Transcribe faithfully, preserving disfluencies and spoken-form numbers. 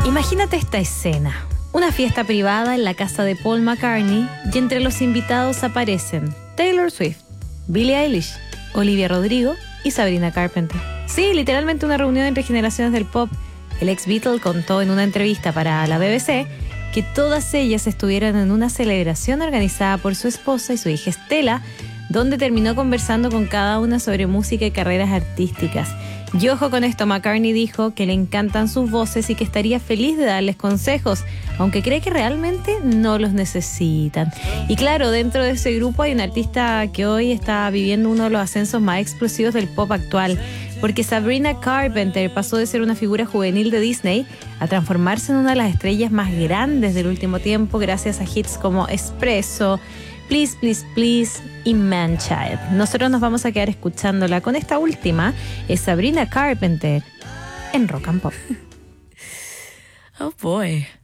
Imagínate esta escena. Una fiesta privada en la casa de Paul McCartney y entre los invitados aparecen Taylor Swift, Billie Eilish, Olivia Rodrigo y Sabrina Carpenter. Sí, literalmente una reunión entre generaciones del pop. El ex Beatle contó en una entrevista para la B B C que todas ellas estuvieron en una celebración organizada por su esposa y su hija Stella, donde terminó conversando con cada una sobre música y carreras artísticas. Y ojo con esto, McCartney dijo que le encantan sus voces y que estaría feliz de darles consejos, aunque cree que realmente no los necesitan. Y claro, dentro de ese grupo hay un artista que hoy está viviendo uno de los ascensos más explosivos del pop actual, porque Sabrina Carpenter pasó de ser una figura juvenil de Disney a transformarse en una de las estrellas más grandes del último tiempo gracias a hits como Espresso, Please, Please, Please y Man-Child. Nosotros nos vamos a quedar escuchándola con esta última, es Sabrina Carpenter en Rock and Pop. Oh boy.